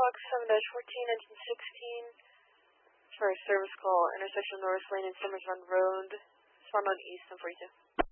Fox 7-14, engine 16, for a service call, intersection Norris Lane and Summers Run Road, respond on east on 42.